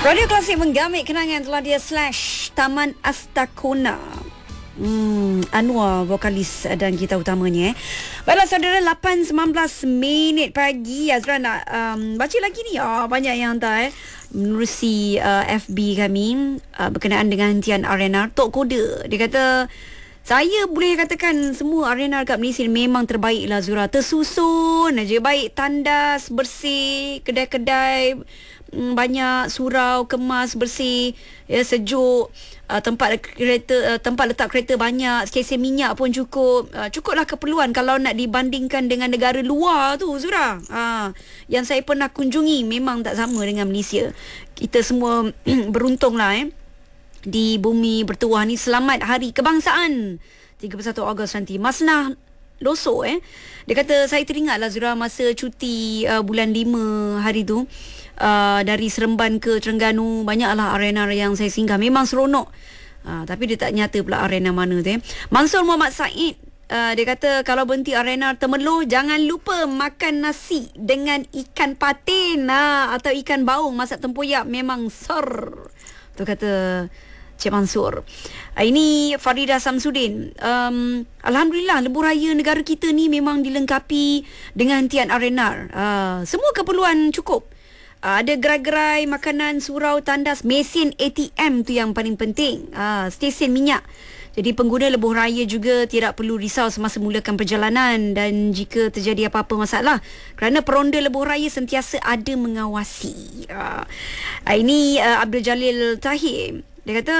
Radio Klasik menggamit kenangan telah dia /Taman Astakona. Anwar vokalis dan gitar utamanya. Baiklah saudara, 8.19 minit pagi. Azra nak baca lagi ni. Banyak yang hantar menerusi FB kami berkenaan dengan hentian R&R. Tok Koda, dia kata, saya boleh katakan semua R&R kat Malaysia memang terbaik lah Zura. Tersusun aja, baik tandas, bersih, kedai-kedai banyak, surau, kemas, bersih, ya, sejuk, tempat letak kereta banyak, stesen minyak pun cukup. Cukuplah keperluan kalau nak dibandingkan dengan negara luar tu Zura. Yang saya pernah kunjungi memang tak sama dengan Malaysia. Kita semua beruntung lah di bumi bertuah ni. Selamat Hari Kebangsaan 31 Ogos nanti. Masnah Losok dia kata, saya teringat lah Zura masa cuti bulan 5 hari tu, dari Seremban ke Terengganu, banyaklah R&R yang saya singgah. Memang seronok, tapi dia tak nyata pula R&R mana tu. Mansur Muhammad Said, dia kata, kalau berhenti R&R Temerloh, jangan lupa makan nasi dengan ikan patin atau ikan baung masak tempoyak, memang ser. Tu kata Cik Mansur. Ini Faridah Samsudin. Alhamdulillah, lebuh raya negara kita ni memang dilengkapi dengan hentian R&R. Semua keperluan cukup. Ada gerai-gerai makanan, surau, tandas, mesin ATM tu yang paling penting. Stesen minyak. Jadi pengguna lebuh raya juga tidak perlu risau semasa mulakan perjalanan dan jika terjadi apa-apa masalah, kerana peronda lebuh raya sentiasa ada mengawasi. Ini Abdul Jalil Tahir. Dia kata,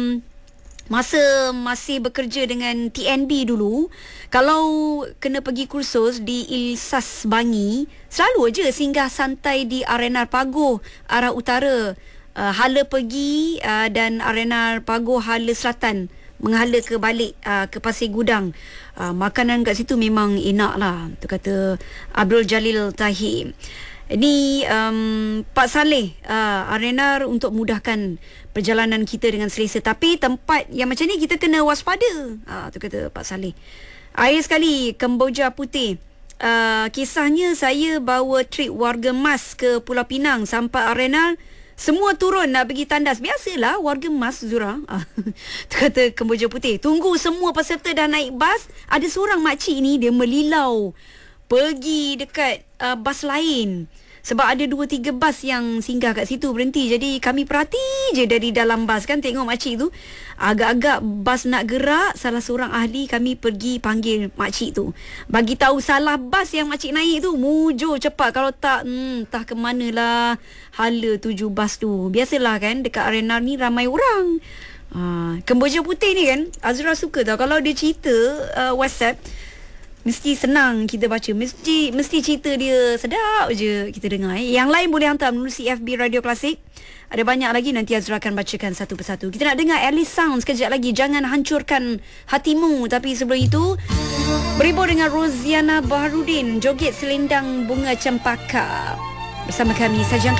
masa masih bekerja dengan TNB dulu, kalau kena pergi kursus di Ilsas Bangi, selalu je singgah santai di R&R Pagoh arah utara, hala pergi dan R&R Pagoh hala selatan, menghala ke balik ke Pasir Gudang. Makanan kat situ memang enak lah, tu kata Abdul Jalil Tahir. Ini Pak Saleh, R&R untuk mudahkan perjalanan kita dengan selesa, tapi tempat yang macam ni kita kena waspada, tu kata Pak Saleh. Akhir sekali, Kemboja Putih, kisahnya saya bawa trip warga Mas ke Pulau Pinang, sampai R&R semua turun nak pergi tandas. Biasalah warga Mas Zura. Tu kata Kemboja Putih. Tunggu semua peserta dah naik bas, ada seorang makcik ni dia melilau pergi dekat bas lain, sebab ada 2-3 bas yang singgah kat situ berhenti. Jadi kami perhati je dari dalam bas kan, tengok makcik tu. Agak-agak bas nak gerak, salah seorang ahli kami pergi panggil makcik tu, bagi tahu salah bas yang makcik naik tu, mujur cepat. Kalau tak, entah ke manalah hala tuju bas tu. Biasalah kan, dekat R&R ni ramai orang. Kemboja Putih ni kan, Azra suka tau kalau dia cerita WhatsApp, mesti senang kita baca. Mesti cerita dia sedap je kita dengar. Yang lain boleh hantar menerusi FB Radio Klasik. Ada banyak lagi, nanti Azra akan bacakan satu persatu. Kita nak dengar Alice Sound sekejap lagi, Jangan Hancurkan Hatimu. Tapi sebelum itu, berhibur dengan Roziana Baharudin, Joget Selendang Bunga Cempaka bersama kami saja.